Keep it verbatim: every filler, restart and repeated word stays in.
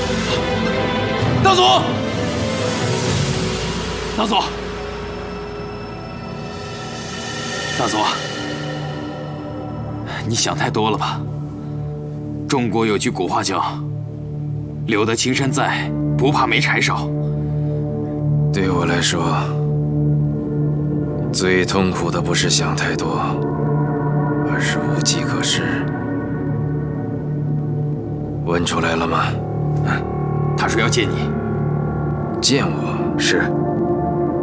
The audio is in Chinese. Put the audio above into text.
大佐，大佐，大佐，你想太多了吧？中国有句古话叫“留得青山在，不怕没柴烧”。 对我来说，最痛苦的不是想太多，而是无计可施。问出来了吗？ 他说要见你。 见我是。